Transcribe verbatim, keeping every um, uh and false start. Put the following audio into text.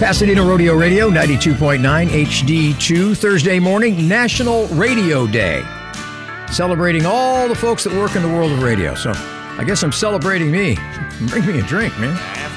Pasadena Rodeo Radio, ninety-two point nine H D two, Thursday morning, National Radio Day. Celebrating all the folks that work in the world of radio. So I guess I'm celebrating me. Bring me a drink, man.